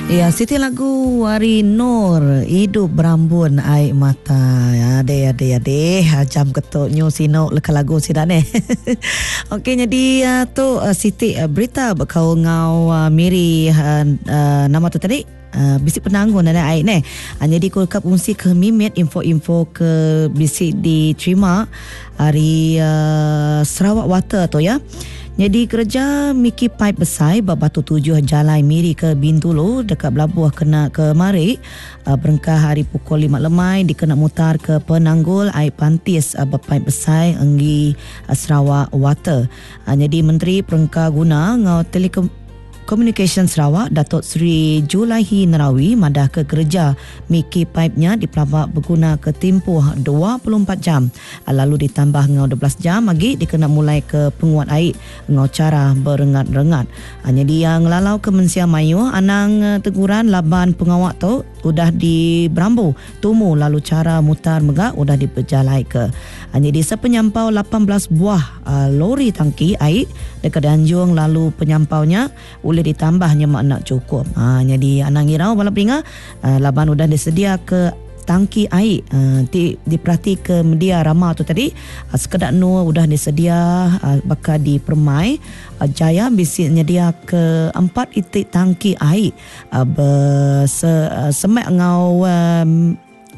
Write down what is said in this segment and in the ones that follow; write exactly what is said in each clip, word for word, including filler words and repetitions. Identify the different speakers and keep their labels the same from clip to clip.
Speaker 1: Ya, Siti lagu Wari Nur, hidup berambun air mata. Ade ade ade, jam ketuknya sino leka lagu sidak ne. Okey, jadi uh, tu uh, Siti uh, berita berkau ngau uh, Miri uh, uh, nama tu tadi. Uh, bisik penanggung ada air ne. Uh, jadi ku kap fungsi ke mimet info-info ke bisik diterima hari uh, Sarawak Water tu ya. Jadi kerja Miki Pipe besar batu tujuh Jalan Miri ke Bintulu dekat Belabuh kena ke Marik uh, berengkah hari pukul lima lemai dikena mutar ke Penanggul air pantis uh, pipe besar enggi uh, Sarawak Water. Uh, jadi Menteri Perengkah Guna ngau Telekom Communication Sarawak Datuk Seri Julaihi Nerawi madah ke kerja Miki Pipe-nya dipelabak berguna ke tempoh dua puluh empat jam lalu ditambah ngau dua belas jam lagi dikena mulai ke penguat air ngau cara berengat-rengat. Jadi yang lalau ke Mensia Mayu anang teguran laban pengawak tu udah di Berambu tumu lalu cara mutar megak udah diperjalai ke. Jadi sepenyampau lapan belas buah uh, lori tangki air dekat Anjung lalu penyampaunya boleh ditambahnya mak nak cukup. Ha, jadi anang irau balap ringa uh, laban udah disedia ke tangki air uh, di, diperhati ke media ramah tu tadi uh, sekedar nu udah disedia uh, bakal di Permai uh, Jaya bisik nyedia ke empat itik tangki air uh, berse, uh, semak ngau um,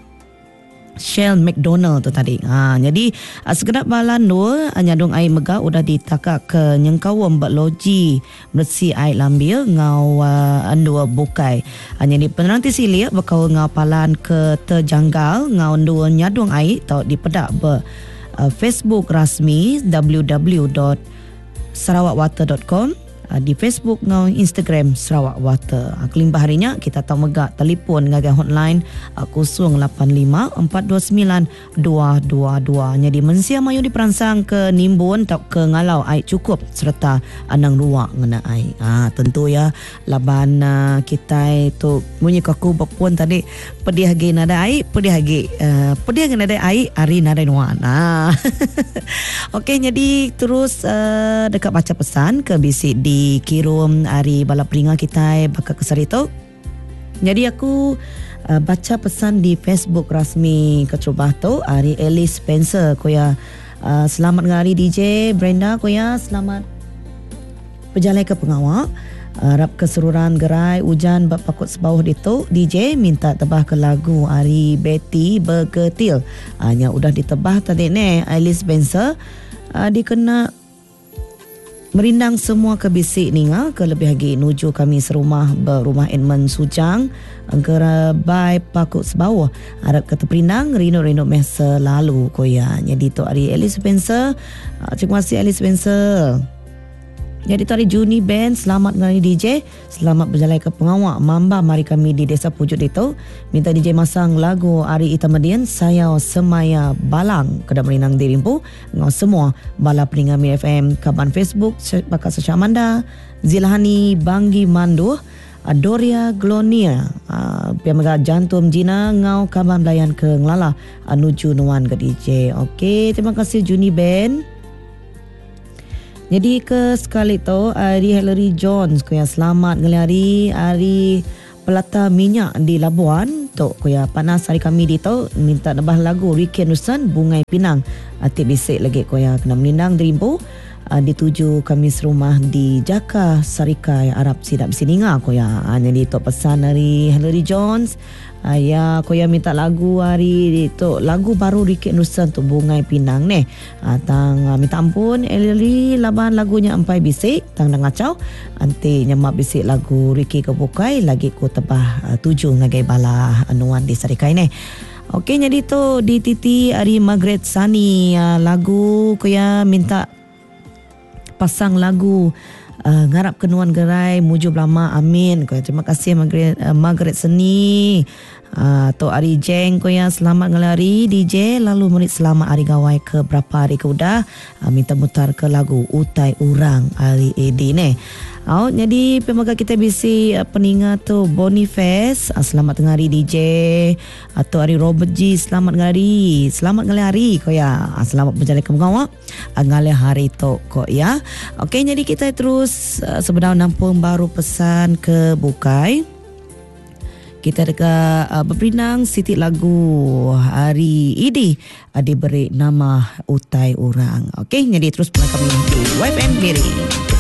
Speaker 1: Shell McDonald tu tadi. Ha, jadi uh, sekedap balan dua uh, nyadung air megah udah ditakak ke Nyengkawam berloji bersih air lambil ngau uh, andua bukai. Uh, jadi peneranti silir bakal ngau palan ke terjanggal ngau andua nyadung air tau dipedak ber uh, Facebook rasmi w w w dot sarawak water dot com di Facebook ngau Instagram Sarawak Water. Kelimbah harinya kita tahu megak telefon ngagai hotline kosong lapan lima empat dua sembilan dua dua dua. Jadi Mensia Mayu diperansang ke Nimbun tak ke ngalau air cukup serta anang ruak ngena air. Ah ha, tentu ya laban uh, kita itu bunyi kaku bapun tadi pedih lagi nada air, pedih lagi uh, pedih lagi nada air, hari nada nuan. Ah. Okey, jadi terus uh, dekat baca pesan ke bisik di kirum hari balap ringa kita bakal kesari tu. Jadi aku uh, baca pesan di Facebook rasmi Ketrubah tu hari Alice Spencer koya uh, selamat ngari D J Brenda koya selamat berjalan ke pengawak. Harap keseruran gerai hujan bak pakut sebawah itu D J minta tebah ke lagu hari Betty Bergetil. Hanya uh, udah ditebah tadi ni Alice Spencer uh, dikena merindang semua ke bisik ni nga ke lebih lagi nuju kami serumah berumah Edmund Sujang angkara by pakut sebawah harap kata perindang rino-rino meh selalu koya. Jadi tu hari Alice Spencer, uh, terima kasih Alice Spencer. Jadi tu hari Juni Band selamat ngari D J selamat berjalan ke pengawak mamba mari kami di desa Pujuk itu minta D J masang lagu Ari Itamadian Sayau Semaya Balang kedap merinang dirimpu ngau semua bala peringami F M kaban Facebook bakal Syamanda Zilhani Banggi Manduh Doria Glonia uh, piamaga jantum Jina ngau kaban belayan ke ngelala uh, nuju nuan ke D J. Okey, terima kasih Juni Band. Jadi ke sekali tu Ari Hillary Jones kuya selamat ngelari hari pelata minyak di Labuan tu kuya panas hari kami di tu minta nambah lagu Ricky Nusan Bungai Pinang ati bisik lagi kuya kena menindang dirimpu uh, dituju kami serumah di Jaka Sarikai Arab Sidap Sininga kuya. Uh, jadi tu pesan dari Hillary Jones uh, ya kuya minta lagu hari itu lagu baru Ricky Nusan tu Bungai Pinang ni. Uh, tang uh, minta ampun Hillary laban lagunya empai bisik tang dah ngacau anti nyemak bisik lagu Ricky kebukai lagi ku tebah uh, tujuh ngagai bala anuan di Sarikai ni. Okey, jadi tu di Titi Ari Margaret Sani uh, lagu kuya minta pasang lagu uh, ngarap kenuan gerai muju lama amin. Kuya terima kasih Margaret uh, Margaret Seni. Uh, Tok Ari Jeng koya selamat ngelari D J lalu murid selamat hari gawai ke berapa hari ke udah uh, minta mutar ke lagu Utai Urang hari Edi ni. Oh, jadi pemaga kita bisi uh, peningat tu Boniface uh, selamat tengah hari D J atau uh, hari Robert G selamat ngelari selamat ngelari koya uh, selamat berjalan ke mengawak uh, ngalih hari tu koya. Okey, jadi kita terus uh, sebenarnya nampung baru pesan ke Bukai. kita dekat uh, berperinang Siti lagu hari ini uh, diberi nama Utai Urang. Okey, jadi terus bersama kami di Y F M Miri.